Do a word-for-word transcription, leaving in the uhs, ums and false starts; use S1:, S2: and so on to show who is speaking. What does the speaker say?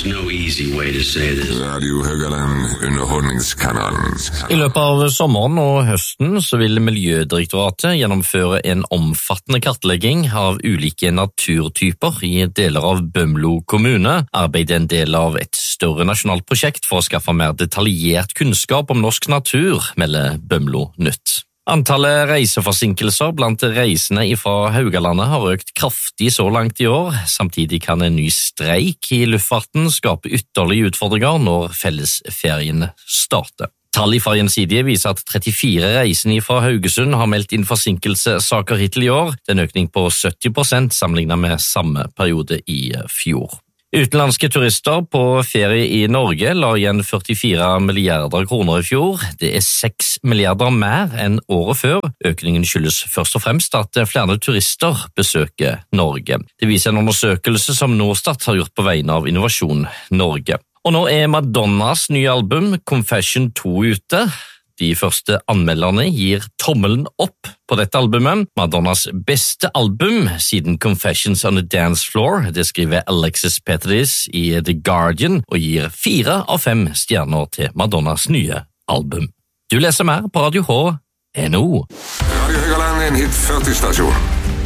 S1: There's no easy way to say this.
S2: Radio Høgaland, underholdningskanalen.
S3: I løpet av sommeren og høsten så vil Miljødirektoratet gjennomføre en omfattende kartlegging av ulike naturtyper i deler av Bømlo kommune. Arbeidet er en del av et større nasjonalt prosjekt for å skaffe mer detaljert kunnskap om norsk natur, melder Bømlo Nytt. Antallet reiseforsinkelser blant reisende fra Haugalandet har økt kraftig så langt i år. Samtidig kan en ny streik i luftfarten skape ytterligere utfordringer når fellesferien starter. Tall fra Gjensidige viser at trettifire reisende fra Haugesund har meldt inn forsinkelsesaker hittil i år. Det er en økning på sytti prosent sammenlignet med samme periode i fjor. Utenlandske turister på ferie i Norge la igjen førtifire milliarder kroner i fjor. Det er seks milliarder mer enn året før. Økningen skyldes først og fremst at flere turister besøker Norge. Det viser en undersøkelse som Norstat har gjort på vegne av Innovasjon Norge. Og nå er Madonnas nye album Confession to ute. De første anmelderne gir tommelen opp på dette albumet. Madonnas beste album siden Confessions on the Dance Floor, det skriver Alexis Petridis i The Guardian og gir fire av fem stjerner til Madonnas nye album. Du leser mer på Radio H N O.
S2: Radio Høgaland er en hit førti stasjon.